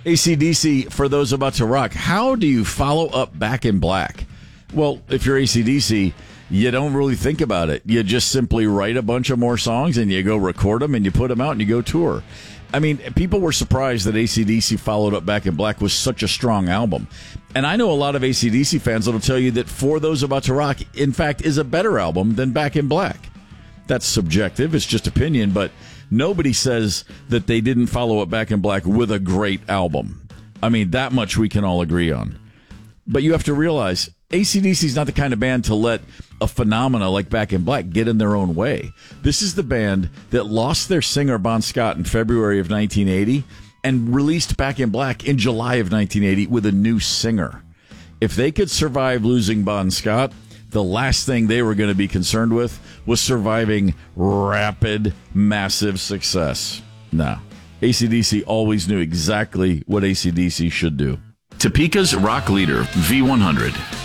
AC/DC, for those about to rock, how do you follow up Back in Black? Well, if you're AC/DC, you don't really think about it. You just simply write a bunch of more songs and you go record them and you put them out and you go tour. I mean, people were surprised that AC/DC followed up Back in Black was such a strong album. And I know a lot of AC/DC fans that will tell you that For Those About to Rock, in fact, is a better album than Back in Black. That's subjective. It's just opinion. But nobody says that they didn't follow up Back in Black with a great album. I mean, that much we can all agree on. But you have to realize AC/DC is not the kind of band to let a phenomena like Back in Black get in their own way. This is the band that lost their singer Bon Scott in February of 1980 and released Back in Black in July of 1980 with a new singer. If they could survive losing Bon Scott, the last thing they were going to be concerned with was surviving rapid, massive success. No. AC/DC always knew exactly what AC/DC should do. Topeka's rock leader, V100.